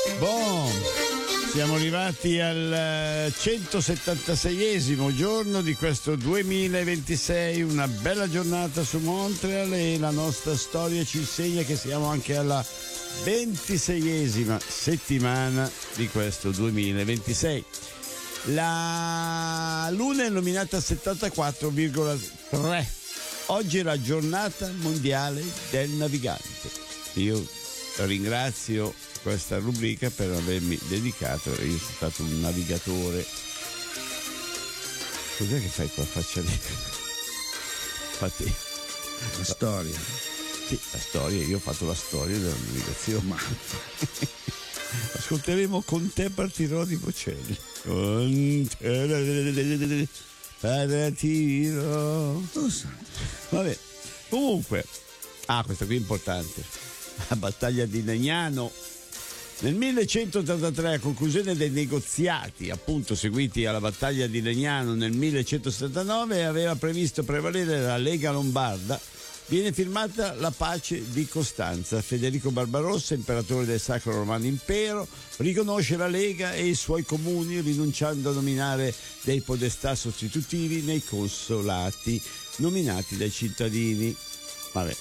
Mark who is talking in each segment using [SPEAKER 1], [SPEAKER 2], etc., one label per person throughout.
[SPEAKER 1] Boh, siamo arrivati al 176esimo giorno di questo 2026, una bella giornata su Montreal e la nostra storia ci insegna che siamo anche alla 26esima settimana di questo 2026. La Luna è illuminata a 74,3. Oggi è la giornata mondiale del navigante. Io ringrazio questa rubrica per avermi dedicato, io sono stato un navigatore. Cos'è che fai qua faccia lì? Infatti
[SPEAKER 2] la storia.
[SPEAKER 1] Sì, la storia, io ho fatto la storia della navigazione. Ma ascolteremo Con te partirò di Bocelli. Con te partirò. Vabbè, comunque, questa qui è importante. La battaglia di Legnano. Nel 1183, a conclusione dei negoziati appunto seguiti alla battaglia di Legnano nel 1179, aveva previsto prevalere la Lega Lombarda. Viene firmata la pace di Costanza. Federico Barbarossa, imperatore del Sacro Romano Impero, riconosce la Lega e i suoi comuni, rinunciando a nominare dei podestà sostitutivi nei consolati nominati dai cittadini. Vabbè.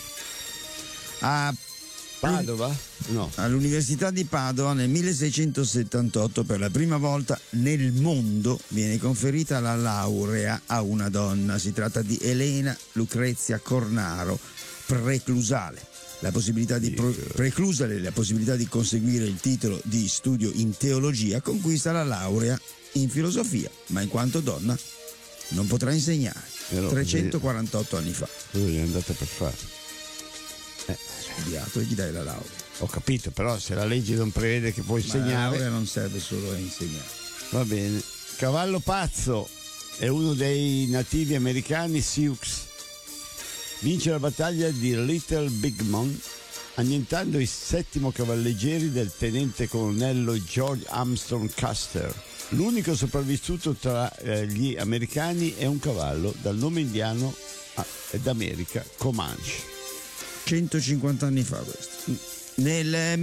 [SPEAKER 2] A
[SPEAKER 1] Padova? No.
[SPEAKER 2] All'Università di Padova nel 1678 per la prima volta nel mondo viene conferita la laurea a una donna. Si tratta di Elena Lucrezia Cornaro, preclusale. La possibilità di preclusale la possibilità di conseguire il titolo di studio in teologia, conquista la laurea in filosofia, ma in quanto donna non potrà insegnare. 348 anni fa.
[SPEAKER 1] Cosa gli è andata per fare?
[SPEAKER 2] Studiato e gli dai la laurea.
[SPEAKER 1] Ho capito, però se la legge non prevede che puoi insegnare.
[SPEAKER 2] La laurea non serve solo a insegnare.
[SPEAKER 1] Va bene. Cavallo Pazzo è uno dei nativi americani Sioux. Vince la battaglia di Little Big Mon, annientando i 7° cavalleggeri del tenente colonnello George Armstrong Custer. L'unico sopravvissuto tra gli americani è un cavallo dal nome indiano d'America, Comanche.
[SPEAKER 2] 150 anni fa questo. Nel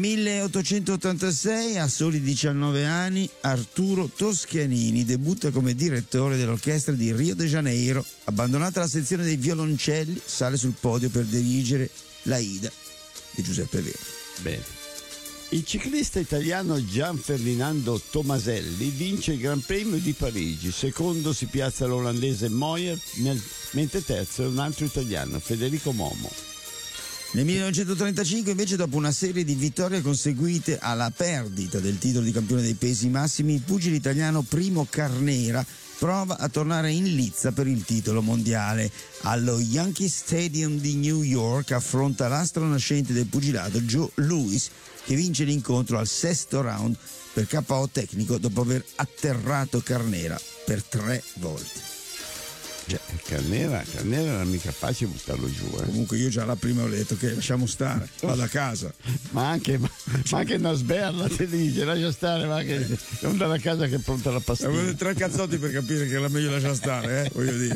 [SPEAKER 2] 1886, a soli 19 anni, Arturo Toscanini debutta come direttore dell'orchestra di Rio de Janeiro. Abbandonata la sezione dei violoncelli, sale sul podio per dirigere l'Aida di Giuseppe Verdi.
[SPEAKER 1] Bene. Il ciclista italiano Gian Ferdinando Tomaselli vince il Gran Premio di Parigi. Secondo si piazza l'olandese Moyer, mentre terzo è un altro italiano, Federico Momo.
[SPEAKER 2] Nel 1935 invece, dopo una serie di vittorie conseguite alla perdita del titolo di campione dei pesi massimi, il pugile italiano Primo Carnera prova a tornare in lizza per il titolo mondiale. Allo Yankee Stadium di New York affronta l'astro nascente del pugilato Joe Louis, che vince l'incontro al 6° round per KO tecnico dopo aver atterrato Carnera per 3 volte.
[SPEAKER 1] Cioè, Carnera non è mica facile buttarlo giù.
[SPEAKER 2] Comunque io già la prima ho detto che lasciamo stare, vado a casa.
[SPEAKER 1] ma anche una sberla ti dice lascia stare, ma che non dalla casa che è pronta la pastiglia.
[SPEAKER 2] Avevo 3 cazzotti per capire che era meglio lasciare stare, voglio dire.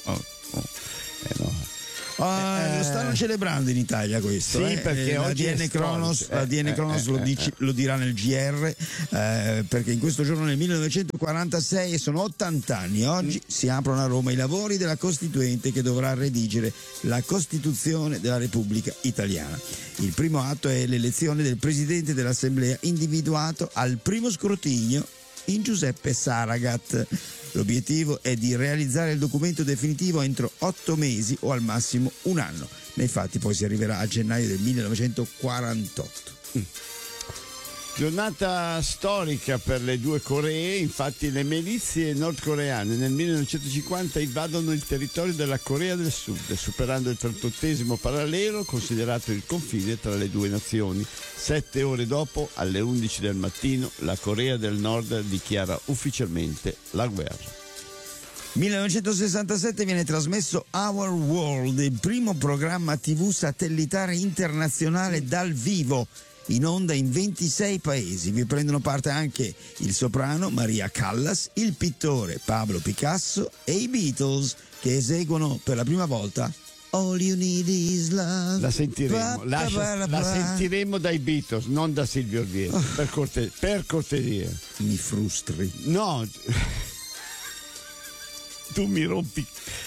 [SPEAKER 1] No.
[SPEAKER 2] Lo stanno celebrando in Italia questo.
[SPEAKER 1] Sì, perché oggi
[SPEAKER 2] ADN Cronos, lo dirà nel GR, perché in questo giorno nel 1946 sono 80 anni. Oggi si aprono a Roma i lavori della Costituente che dovrà redigere la Costituzione della Repubblica Italiana. Il primo atto è l'elezione del Presidente dell'Assemblea, individuato al primo scrutinio in Giuseppe Saragat. L'obiettivo è di realizzare il documento definitivo entro 8 mesi o al massimo 1 anno. Nei fatti poi si arriverà a gennaio del 1948.
[SPEAKER 1] Giornata storica per le due Coree, infatti le milizie nordcoreane nel 1950 invadono il territorio della Corea del Sud, superando il 38° parallelo considerato il confine tra le due nazioni. 7 ore dopo, alle 11 del mattino, la Corea del Nord dichiara ufficialmente la guerra.
[SPEAKER 2] 1967 viene trasmesso Our World, il primo programma TV satellitare internazionale dal vivo, in onda in 26 paesi. Vi prendono parte anche il soprano Maria Callas, il pittore Pablo Picasso e i Beatles, che eseguono per la prima volta All you need is love.
[SPEAKER 1] La sentiremo, la sentiremo dai Beatles, non da Silvio Orvieto, per cortesia.
[SPEAKER 2] Mi frustri.
[SPEAKER 1] No, tu mi rompi.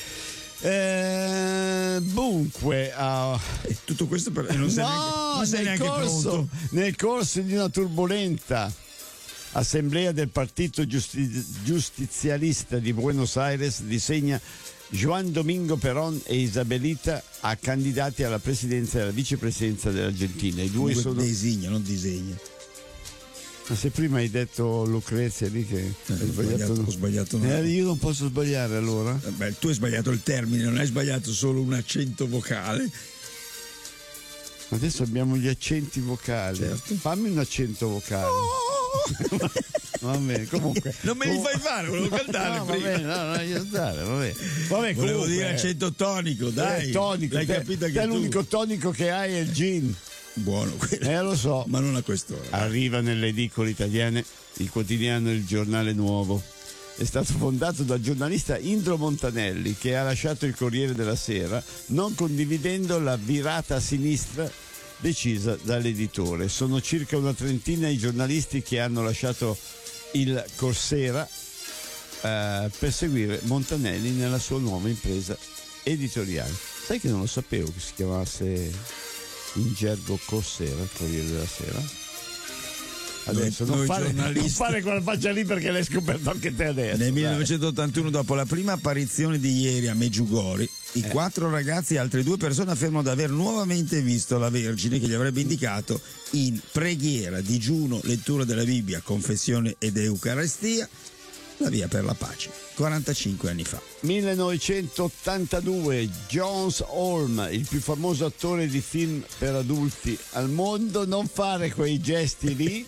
[SPEAKER 1] Dunque,
[SPEAKER 2] tutto questo non sei neanche pronto.
[SPEAKER 1] Nel corso di una turbolenta assemblea del Partito Giustizialista di Buenos Aires disegna Juan Domingo Perón e Isabelita a candidati alla presidenza e alla vicepresidenza dell'Argentina. I due sono.
[SPEAKER 2] Designa, non disegna.
[SPEAKER 1] Ma se prima hai detto Lucrezia lì che
[SPEAKER 2] ho sbagliato no.
[SPEAKER 1] Io non posso sbagliare allora?
[SPEAKER 2] Beh, tu hai sbagliato il termine, non hai sbagliato solo un accento vocale.
[SPEAKER 1] Adesso abbiamo gli accenti vocali.
[SPEAKER 2] Certo.
[SPEAKER 1] Fammi un accento vocale. Va bene, comunque.
[SPEAKER 2] Non me li fai fare, volevo cantare
[SPEAKER 1] no,
[SPEAKER 2] prima.
[SPEAKER 1] Va bene.
[SPEAKER 2] Volevo
[SPEAKER 1] comunque,
[SPEAKER 2] dire accento tonico, dai.
[SPEAKER 1] Tonico,
[SPEAKER 2] l'hai capito che
[SPEAKER 1] l'unico tonico che hai è il gin.
[SPEAKER 2] Buono quello.
[SPEAKER 1] Lo so.
[SPEAKER 2] Ma non a quest'ora.
[SPEAKER 1] Arriva nelle edicole italiane il quotidiano Il Giornale Nuovo. È stato fondato dal giornalista Indro Montanelli, che ha lasciato il Corriere della Sera non condividendo la virata a sinistra decisa dall'editore. Sono circa una trentina i giornalisti che hanno lasciato il Corsera per seguire Montanelli nella sua nuova impresa editoriale. Sai che non lo sapevo che si chiamasse in gergo Corsera, il Corriere della Sera? Adesso non fare quella faccia lì perché l'hai scoperto anche te adesso.
[SPEAKER 2] Nel 1981, dopo la prima apparizione di ieri a Meggiugori, i 4 ragazzi e altre 2 persone affermano di aver nuovamente visto la Vergine, che gli avrebbe indicato in preghiera, digiuno, lettura della Bibbia, confessione ed Eucaristia la via per la pace. 45 anni fa.
[SPEAKER 1] 1982, Jones Holm, il più famoso attore di film per adulti al mondo. Non fare quei gesti lì.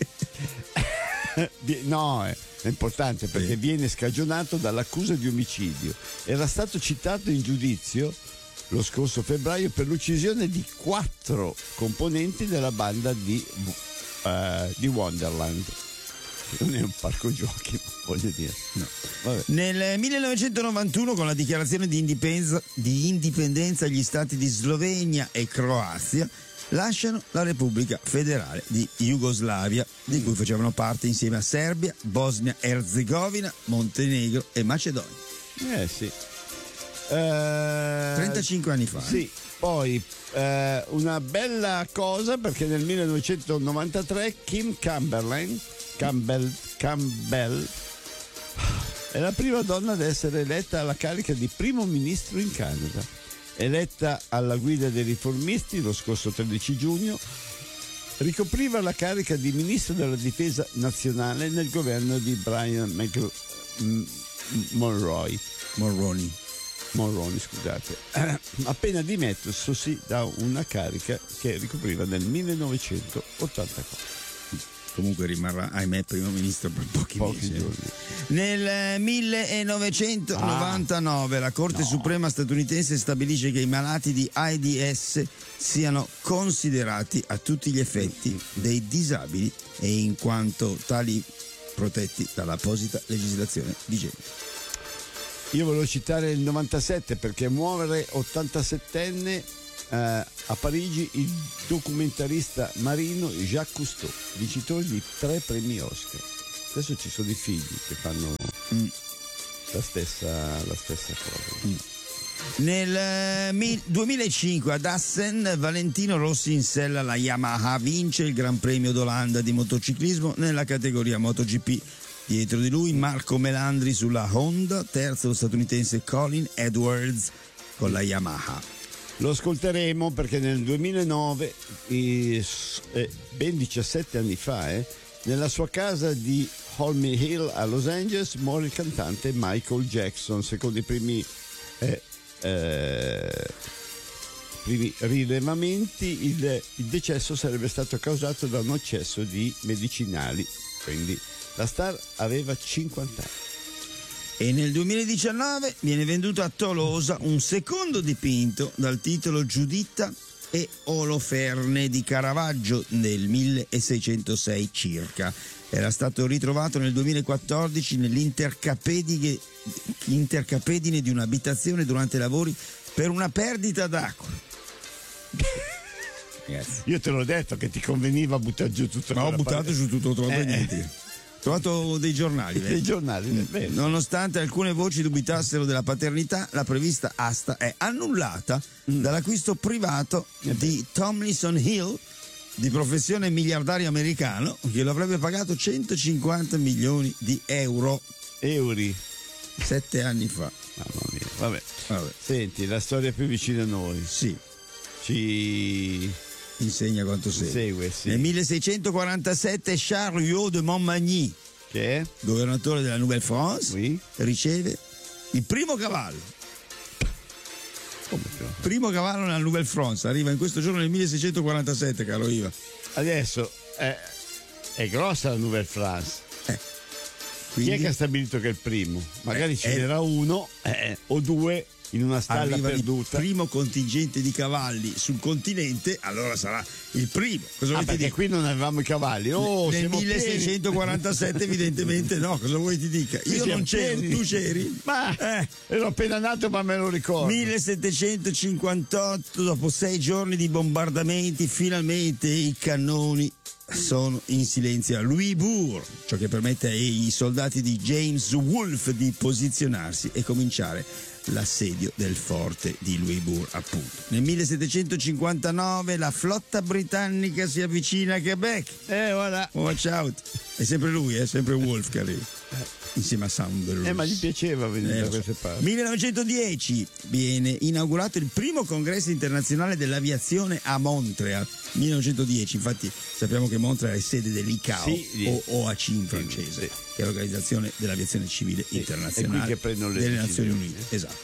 [SPEAKER 1] No, è importante perché viene scagionato dall'accusa di omicidio. Era stato citato in giudizio lo scorso febbraio per l'uccisione di 4 componenti della banda di Wonderland. Non è un parco giochi, voglio dire.
[SPEAKER 2] No. Nel 1991, con la dichiarazione di indipendenza, gli stati di Slovenia e Croazia lasciano la Repubblica Federale di Jugoslavia, di cui facevano parte insieme a Serbia, Bosnia-Erzegovina, Montenegro e Macedonia.
[SPEAKER 1] Sì.
[SPEAKER 2] 35 anni fa.
[SPEAKER 1] Sì, poi una bella cosa, perché nel 1993 Kim Campbell è la prima donna ad essere eletta alla carica di primo ministro in Canada. Eletta alla guida dei riformisti lo scorso 13 giugno, ricopriva la carica di ministro della difesa nazionale nel governo di Brian Mulroney, scusate, appena dimettersi da una carica che ricopriva nel 1984.
[SPEAKER 2] Comunque rimarrà, ahimè, primo ministro per pochi mesi.
[SPEAKER 1] Giorni.
[SPEAKER 2] Nel 1999 la Corte Suprema statunitense stabilisce che i malati di AIDS siano considerati a tutti gli effetti dei disabili e in quanto tali protetti dall'apposita legislazione vigente.
[SPEAKER 1] Io volevo citare il 97 perché muore 87enne a Parigi il documentarista marino Jacques Cousteau, vincitore di 3 premi Oscar. Adesso ci sono i figli che fanno la stessa cosa.
[SPEAKER 2] Nel 2005 ad Assen Valentino Rossi in sella alla Yamaha vince il Gran Premio d'Olanda di motociclismo nella categoria MotoGP. Dietro di lui Marco Melandri sulla Honda, terzo lo statunitense Colin Edwards con la Yamaha.
[SPEAKER 1] Lo ascolteremo perché nel 2009, ben 17 anni fa, nella sua casa di Holme Hill a Los Angeles muore il cantante Michael Jackson. Secondo i primi rilevamenti il decesso sarebbe stato causato da un eccesso di medicinali, quindi la star aveva 50 anni.
[SPEAKER 2] E nel 2019 viene venduto a Tolosa un secondo dipinto dal titolo Giuditta e Oloferne di Caravaggio del 1606 circa. Era stato ritrovato nel 2014 nell'intercapedine di un'abitazione durante lavori per una perdita d'acqua. Ragazzi.
[SPEAKER 1] Io te l'ho detto che ti conveniva buttare giù tutto.
[SPEAKER 2] Ma ho buttato giù tutto, ho trovato niente. Ho trovato dei giornali.
[SPEAKER 1] Dei giornali, bene.
[SPEAKER 2] Nonostante alcune voci dubitassero della paternità, la prevista asta è annullata dall'acquisto privato di Tomlinson Hill, di professione miliardario americano, che lo avrebbe pagato 150 milioni di euro.
[SPEAKER 1] Euri.
[SPEAKER 2] 7 anni fa.
[SPEAKER 1] Mamma mia, vabbè.
[SPEAKER 2] Vabbè.
[SPEAKER 1] Senti, la storia più vicina a noi.
[SPEAKER 2] Sì,
[SPEAKER 1] Ci
[SPEAKER 2] insegna quanto segue.
[SPEAKER 1] segue, sì.
[SPEAKER 2] Nel 1647 Charles Huot de Montmagny,
[SPEAKER 1] Che è?
[SPEAKER 2] governatore della Nouvelle-France,
[SPEAKER 1] Oui.
[SPEAKER 2] riceve il primo cavallo.
[SPEAKER 1] Come no?
[SPEAKER 2] Primo cavallo nella Nouvelle-France, arriva in questo giorno nel 1647, caro Iva.
[SPEAKER 1] Adesso è grossa la Nouvelle-France. Chi
[SPEAKER 2] Quindi
[SPEAKER 1] è che ha stabilito che è il primo? Magari ce
[SPEAKER 2] è-
[SPEAKER 1] n'era uno o due in una stalla
[SPEAKER 2] arriva
[SPEAKER 1] perduta.
[SPEAKER 2] il primo contingente di cavalli sul continente, allora sarà il primo. Cosa vuoi ti
[SPEAKER 1] Perché
[SPEAKER 2] dica?
[SPEAKER 1] qui non avevamo i cavalli. Oh,
[SPEAKER 2] Nel
[SPEAKER 1] siamo
[SPEAKER 2] 1647 evidentemente no, cosa vuoi ti dica? Io
[SPEAKER 1] siamo
[SPEAKER 2] non c'ero,
[SPEAKER 1] pieni.
[SPEAKER 2] tu c'eri?
[SPEAKER 1] Ma ero appena nato, ma me lo ricordo.
[SPEAKER 2] 1758, dopo 6 giorni di bombardamenti, finalmente i cannoni sono in silenzio a Louisbourg, ciò che permette ai soldati di James Wolfe di posizionarsi e cominciare l'assedio del forte di Louisbourg, appunto. Nel 1759 la flotta britannica si avvicina a Quebec.
[SPEAKER 1] Voilà.
[SPEAKER 2] Watch out. È sempre lui, è sempre Wolfe che arriva. Insieme a Saunders.
[SPEAKER 1] Ma gli piaceva venire da
[SPEAKER 2] Lo so.
[SPEAKER 1] queste parti.
[SPEAKER 2] 1910 viene inaugurato il primo congresso internazionale dell'aviazione a Montreal. 1910, infatti sappiamo che Montreal è sede dell'ICAO
[SPEAKER 1] Sì,
[SPEAKER 2] o OAC in francese,
[SPEAKER 1] sì.
[SPEAKER 2] che è l'Organizzazione dell'Aviazione Civile Internazionale
[SPEAKER 1] è qui che prendono le
[SPEAKER 2] delle Nazioni
[SPEAKER 1] decisioni.
[SPEAKER 2] Unite. Esatto.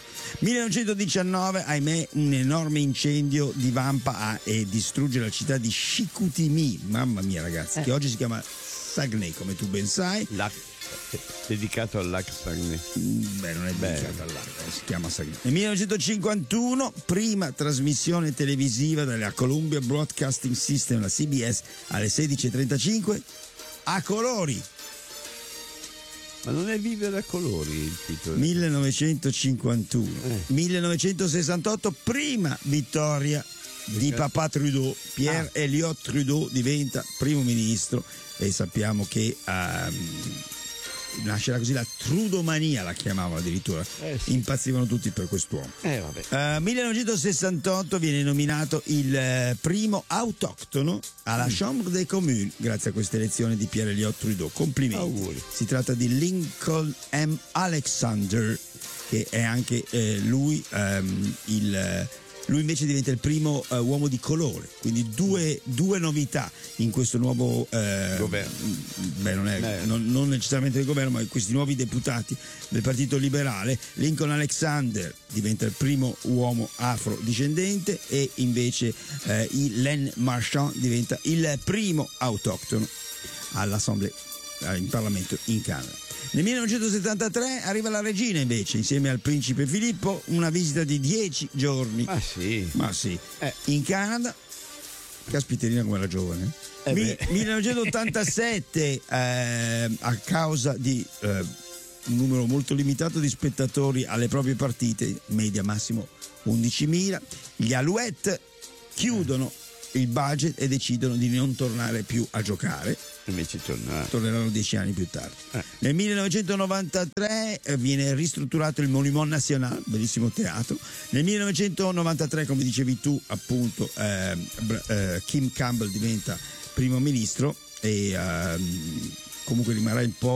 [SPEAKER 2] 1919, ahimè, un enorme incendio divampa e distrugge la città di Chicoutimi. Mamma mia, ragazzi, che oggi si chiama Saguenay, come tu ben sai.
[SPEAKER 1] Dedicato al Lac Saguenay.
[SPEAKER 2] Beh, non è dedicato all'acqua, si chiama Saguenay. Nel 1951, prima trasmissione televisiva della Columbia Broadcasting System, la CBS, alle 16:35, a colori.
[SPEAKER 1] Ma non è Vivere a colori il titolo?
[SPEAKER 2] 1951. 1968, prima vittoria di papà Trudeau. Pierre Elliott Trudeau diventa primo ministro e sappiamo che nascerà così la Trudomania, la chiamavano addirittura.
[SPEAKER 1] Sì.
[SPEAKER 2] Impazzivano tutti per quest'uomo.
[SPEAKER 1] Vabbè.
[SPEAKER 2] 1968 viene nominato il primo autoctono alla Chambre des Communes grazie a questa elezione di Pierre Elliott Trudeau. Complimenti.
[SPEAKER 1] Auguri.
[SPEAKER 2] Si tratta di Lincoln M. Alexander, che è anche lui lui invece diventa il primo uomo di colore, quindi due novità in questo nuovo
[SPEAKER 1] Governo.
[SPEAKER 2] Beh, non necessariamente del governo, ma questi nuovi deputati del Partito Liberale. Lincoln Alexander diventa il primo uomo afrodiscendente e invece Len Marchand diventa il primo autoctono all'Assemblée, in Parlamento in Canada. Nel 1973 arriva la regina invece, insieme al principe Filippo, una visita di 10 giorni.
[SPEAKER 1] Ma sì.
[SPEAKER 2] In Canada. Caspiterina come era giovane. 1987 a causa di un numero molto limitato di spettatori alle proprie partite, media massimo 11.000, gli Alouettes chiudono il budget e decidono di non tornare più a giocare.
[SPEAKER 1] Invece
[SPEAKER 2] torneranno 10 anni più tardi. Nel 1993 viene ristrutturato il Monument National, bellissimo teatro. Nel 1993, come dicevi tu, appunto, Kim Campbell diventa primo ministro e comunque rimarrà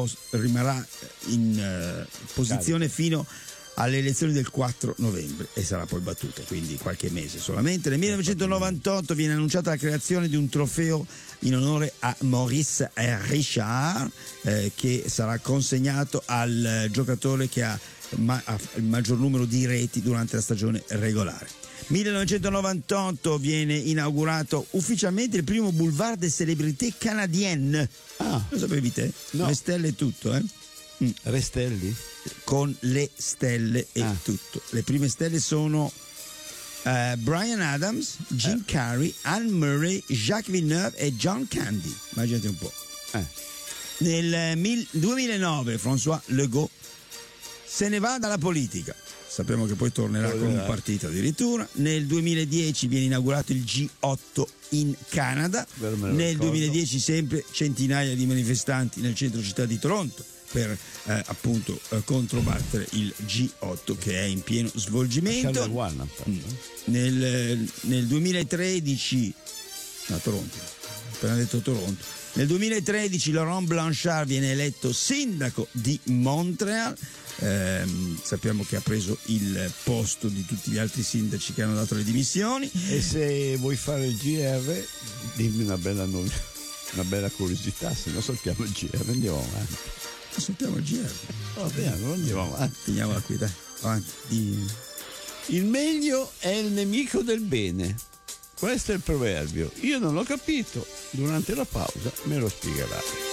[SPEAKER 2] in posizione fino alle elezioni del 4 novembre e sarà poi battuta, quindi qualche mese solamente. Nel 1998 viene annunciata la creazione di un trofeo in onore a Maurice Richard, che sarà consegnato al giocatore che ha il maggior numero di reti durante la stagione regolare. 1998 viene inaugurato ufficialmente il primo boulevard des célébrités canadiennes. Lo sapevi te?
[SPEAKER 1] No.
[SPEAKER 2] Le stelle e tutto,
[SPEAKER 1] Restelli?
[SPEAKER 2] Con le stelle e tutto. Le prime stelle sono Bryan Adams, Jim Carrey, Anne Murray, Jacques Villeneuve e John Candy. Immaginate un po'. Nel 2009 François Legault se ne va dalla politica. Sappiamo che poi tornerà con un partito addirittura. Nel 2010 viene inaugurato il G8 in Canada. Nel 2010 sempre centinaia di manifestanti nel centro città di Toronto per appunto controbattere il G8 che è in pieno svolgimento. Nel 2013 Toronto, appena detto Toronto. Nel 2013 Laurent Blanchard viene eletto sindaco di Montreal. Sappiamo che ha preso il posto di tutti gli altri sindaci che hanno dato le dimissioni.
[SPEAKER 1] E se vuoi fare il GR, dimmi una bella curiosità, se no saltiamo il GR, andiamo avanti.
[SPEAKER 2] Saltiamo il GR.
[SPEAKER 1] Va bene, non andiamo avanti.
[SPEAKER 2] Finiamola qui, dai, avanti.
[SPEAKER 1] Il meglio è il nemico del bene. Questo è il proverbio. Io non l'ho capito, durante la pausa me lo spiegherai.